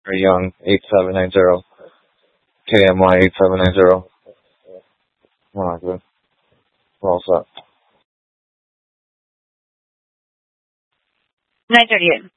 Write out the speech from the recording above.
Young 8790. KMY 8790. Oh, good. Well set. 938.